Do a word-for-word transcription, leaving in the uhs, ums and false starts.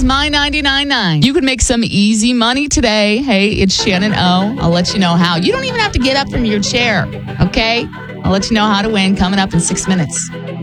My ninety-nine point nine. You can make some easy money today. Hey, it's Shannon O. I'll let you know how. You don't even have to get up from your chair, okay? I'll let you know how to win coming up in six minutes.